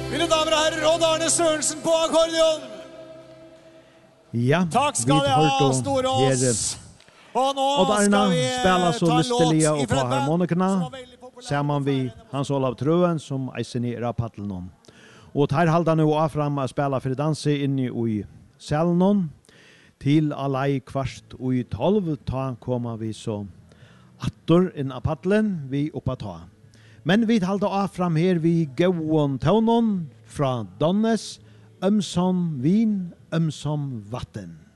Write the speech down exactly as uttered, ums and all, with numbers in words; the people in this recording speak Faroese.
Mine damer og herrer, Odd Arne Sørensen på akkordeon. Ja, Takk skal jeg ha, Storås. Og nå Odd Arne skal vi spela så ta en lystelige låt og på ifra et band harmonikerne, som var veldig populært. sammen vi Hans Olav Trøen, som eisen i Rapattelen. Og her halda nu av fram å spela for danse inni i salen. Til alai kvart og i tolv, ta kommer vi så attor inn av paddelen, vi oppa ta. Men vi halda av fram her vi gåon tånon fra Donnes, ømsom vin, ømsom vatten.